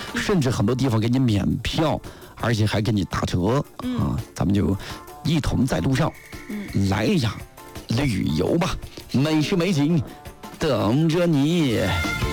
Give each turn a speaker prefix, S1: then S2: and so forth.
S1: 甚至很多地方给你免票，而且还给你打折啊！咱们就一同在路上，来呀，旅游吧，美食美景等着你。